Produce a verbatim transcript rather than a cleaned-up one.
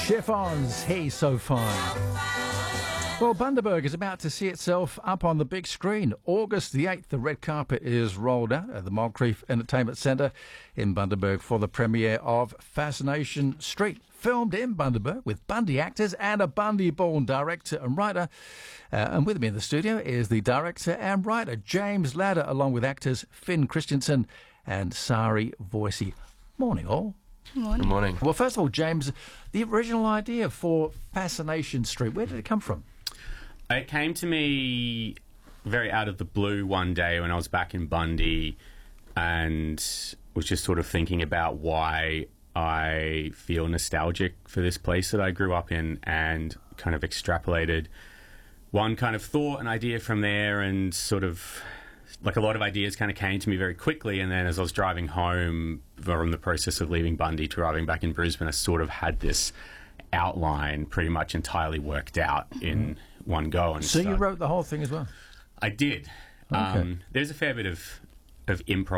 Chiffons, he's so fine. Well, Bundaberg is about to see itself up on the big screen. August the eighth, the red carpet is rolled out at the Moncrief Entertainment Centre in Bundaberg for the premiere of Fascination Street. Filmed in Bundaberg with Bundy actors and a Bundy-born director and writer. Uh, and with me in the studio is the director and writer, James Ladder, along with actors Finn Christensen and Sari Voicey. Morning, all. Morning. Good morning. Well, first of all, James, the original idea for Fascination Street, where did it come from? It came to me very out of the blue one day when I was back in Bundy and was just sort of thinking about why I feel nostalgic for this place that I grew up in, and kind of extrapolated one kind of thought and idea from there, and sort of like a lot of ideas kind of came to me very quickly. And then as I was driving home from the process of leaving Bundy, driving back in Brisbane, I sort of had this outline pretty much entirely worked out in one go. And so you wrote the whole thing as well? I did. Okay. Um, there's a fair bit of, of improv